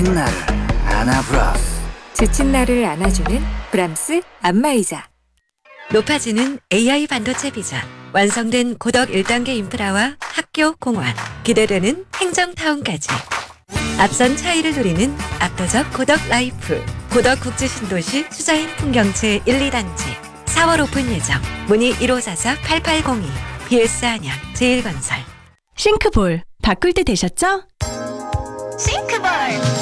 지친 나를 안아브라스. 지친 나를 안아주는 브람스 안마의자. 높아지는 AI 반도체 비전, 완성된 고덕 1단계 인프라와 학교, 공원, 기대되는 행정타운까지. 앞선 차이를 누리는 압도적 고덕 라이프. 고덕 국제신도시 수자인 풍경채 1, 2단지. 4월 오픈 예정. 문의 1544-8802. BS 안양 제1건설. 싱크볼 바꿀 때 되셨죠? 싱크볼